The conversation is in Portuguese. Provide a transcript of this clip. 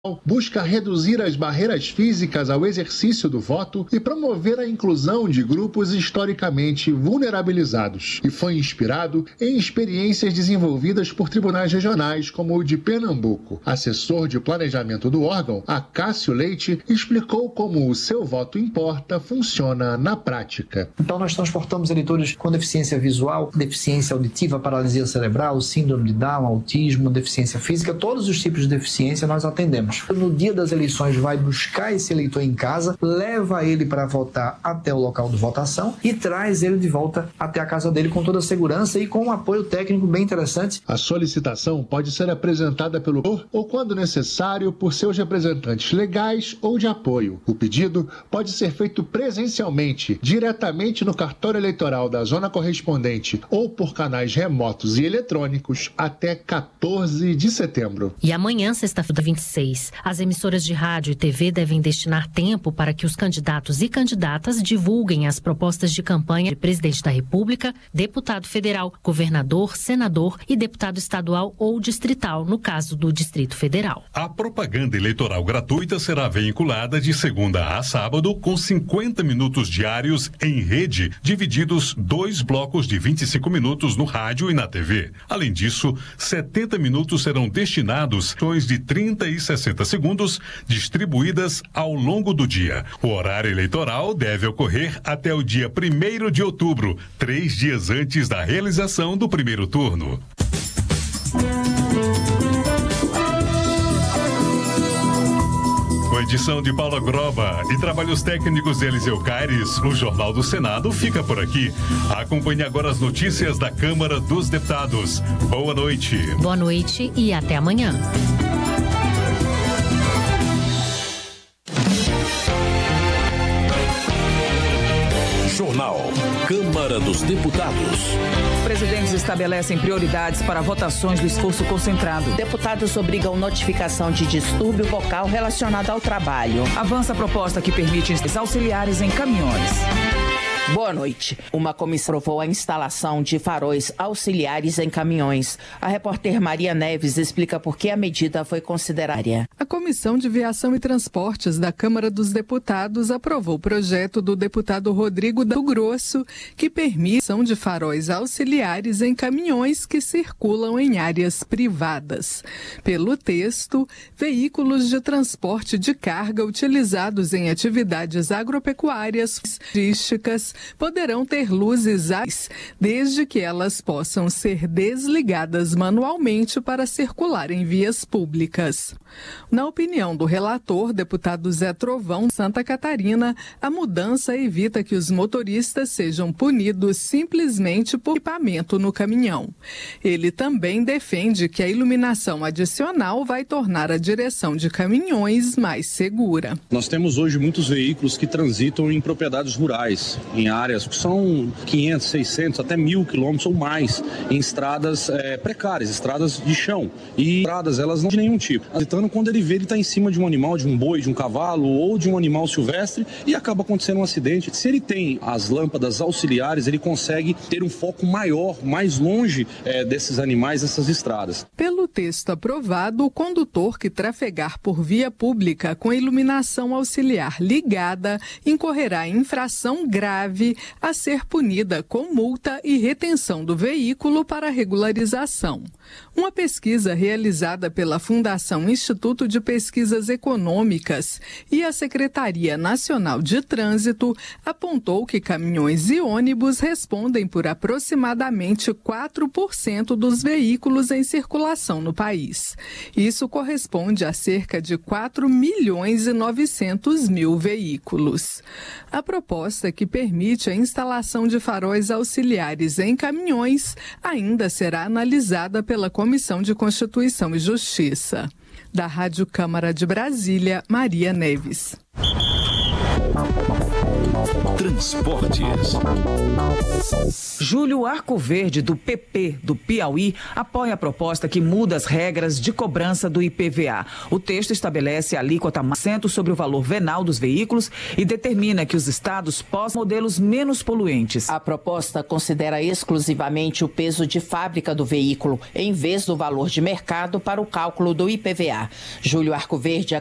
busca reduzir as barreiras físicas ao exercício do voto e promover a inclusão de grupos historicamente vulnerabilizados, e foi inspirado em experiências desenvolvidas por tribunais regionais como o de Pernambuco. Assessor de planejamento do órgão, Acácio Leite, explicou como o Seu Voto Importa funciona na prática. Então nós transportamos eleitores com deficiência visual, deficiência auditiva, paralisia cerebral, síndrome de Down, autismo, deficiência física, todos os tipos de deficiência nós atendemos. No dia das eleições vai buscar esse eleitor em casa, leva ele para votar até o local de votação e traz ele de volta até a casa dele com toda a segurança e com um apoio técnico bem interessante. A solicitação pode ser apresentada pelo eleitor ou, quando necessário, por seus representantes legais ou de apoio. O pedido pode ser feito presencialmente, diretamente no cartório eleitoral da zona correspondente ou por canais remotos e eletrônicos até 14 de setembro. E amanhã, sexta-feira 26, as emissoras de rádio e TV devem destinar tempo para que os candidatos e candidatas divulguem as propostas de campanha de presidente da República, deputado federal, governador, senador e deputado estadual ou distrital, no caso do Distrito Federal. A propaganda eleitoral gratuita será veiculada de segunda a sábado com 50 minutos diários em rede, divididos 2 blocos de 25 minutos no rádio e na TV. Além disso, 70 minutos serão destinados a ações de 30 e 60 segundos, distribuídas ao longo do dia. O horário eleitoral deve ocorrer até o dia 1º de outubro, 3 dias antes da realização do primeiro turno. Com a edição de Paula Groba e trabalhos técnicos de Eliseu Caires, o Jornal do Senado fica por aqui. Acompanhe agora as notícias da Câmara dos Deputados. Boa noite. Boa noite e até amanhã. Jornal Câmara dos Deputados. Os presidentes estabelecem prioridades para votações do esforço concentrado. Deputados obrigam notificação de distúrbio vocal relacionado ao trabalho. Avança a proposta que permite auxiliares em caminhões. Boa noite. Uma comissão aprovou a instalação de faróis auxiliares em caminhões. A repórter Maria Neves explica por que a medida foi considerada. A Comissão de Viação e Transportes da Câmara dos Deputados aprovou o projeto do deputado Rodrigo do Grosso, que permite a ação de faróis auxiliares em caminhões que circulam em áreas privadas. Pelo texto, veículos de transporte de carga utilizados em atividades agropecuárias, logísticas, poderão ter luzes desde que elas possam ser desligadas manualmente para circular em vias públicas. Na opinião do relator, deputado Zé Trovão, Santa Catarina, a mudança evita que os motoristas sejam punidos simplesmente por equipamento no caminhão. Ele também defende que a iluminação adicional vai tornar a direção de caminhões mais segura. Nós temos hoje muitos veículos que transitam em propriedades rurais, em áreas que são 500, 600, até 1.000 quilômetros ou mais, em estradas precárias, estradas de chão. E estradas, elas não de nenhum tipo. Transitando, quando ele vê, ele está em cima de um animal, de um boi, de um cavalo ou de um animal silvestre e acaba acontecendo um acidente. Se ele tem as lâmpadas auxiliares, ele consegue ter um foco maior, mais longe desses animais, dessas estradas. Pelo texto aprovado, o condutor que trafegar por via pública com iluminação auxiliar ligada incorrerá em infração grave a ser punida com multa e retenção do veículo para regularização. Uma pesquisa realizada pela Fundação Instituto de Pesquisas Econômicas e a Secretaria Nacional de Trânsito apontou que caminhões e ônibus respondem por aproximadamente 4% dos veículos em circulação no país. Isso corresponde a cerca de 4.900.000 veículos. A proposta que permite a instalação de faróis auxiliares em caminhões ainda será analisada pela Comissão de Constituição e Justiça. Da Rádio Câmara de Brasília, Maria Neves. Transportes. Júlio Arcoverde, do PP do Piauí, apoia a proposta que muda as regras de cobrança do IPVA. O texto estabelece a alíquota +100% sobre o valor venal dos veículos e determina que os estados possam modelos menos poluentes. A proposta considera exclusivamente o peso de fábrica do veículo, em vez do valor de mercado para o cálculo do IPVA. Júlio Arcoverde